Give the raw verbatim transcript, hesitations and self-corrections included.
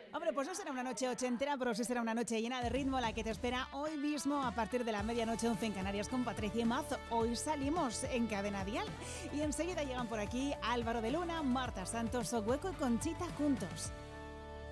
Hombre, pues no será una noche ochentera, pero sí será una noche llena de ritmo, la que te espera hoy mismo a partir de la medianoche once en Canarias con Patricia y Mazo. Hoy salimos en Cadena Dial y enseguida llegan por aquí Álvaro de Luna, Marta Santos, Hueco y Conchita juntos.